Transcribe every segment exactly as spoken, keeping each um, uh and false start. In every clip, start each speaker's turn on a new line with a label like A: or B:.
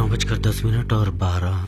A: बजकर दस मिनट और बारह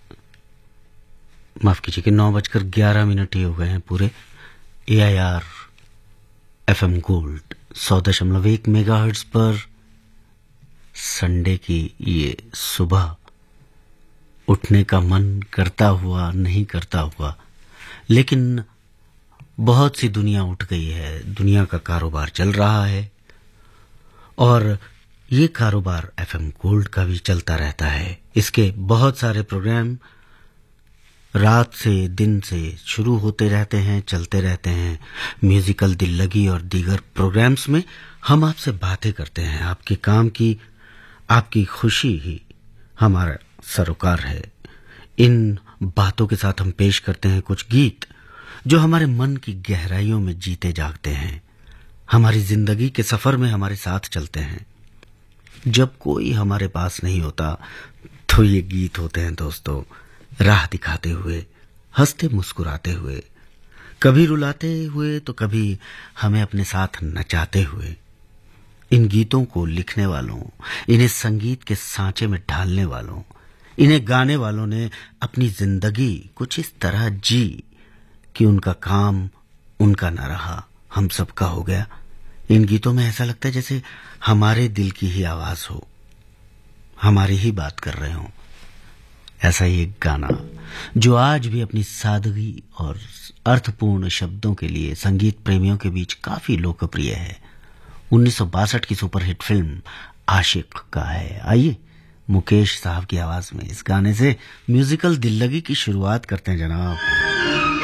A: माफ कीजिए कि नौ बजकर ग्यारह मिनट ही हो गए हैं पूरे। ए I R F M gold सौ दशमलव एक मेगा हर्ट्ज पर संडे की ये सुबह उठने का मन करता हुआ नहीं करता हुआ, लेकिन बहुत सी दुनिया उठ गई है, दुनिया का कारोबार चल रहा है और ये कारोबार एफ एम गोल्ड का भी चलता रहता है। इसके बहुत सारे प्रोग्राम रात से दिन से शुरू होते रहते हैं, चलते रहते हैं। म्यूजिकल दिल लगी और दीगर प्रोग्राम्स में हम आपसे बातें करते हैं। आपके काम की, आपकी खुशी ही हमारा सरोकार है। इन बातों के साथ हम पेश करते हैं कुछ गीत जो हमारे मन की गहराइयों में जीते जागते हैं, हमारी जिंदगी के सफर में हमारे साथ चलते हैं। जब कोई हमारे पास नहीं होता तो ये गीत होते हैं दोस्तों, राह दिखाते हुए, हंसते मुस्कुराते हुए, कभी रुलाते हुए तो कभी हमें अपने साथ नचाते हुए। इन गीतों को लिखने वालों, इन्हें संगीत के सांचे में ढालने वालों, इन्हें गाने वालों ने अपनी जिंदगी कुछ इस तरह जी कि उनका काम उनका न रहा, हम सबका हो गया। इन गीतों में ऐसा लगता है जैसे हमारे दिल की ही आवाज हो, हमारी ही बात कर रहे हो। ऐसा ही एक गाना जो आज भी अपनी सादगी और अर्थपूर्ण शब्दों के लिए संगीत प्रेमियों के बीच काफी लोकप्रिय है। उन्नीस सौ बासठ की सुपरहिट फिल्म आशिक का है। आइए मुकेश साहब की आवाज में इस गाने से म्यूजिकल दिल लगी की शुरुआत करते हैं जनाब।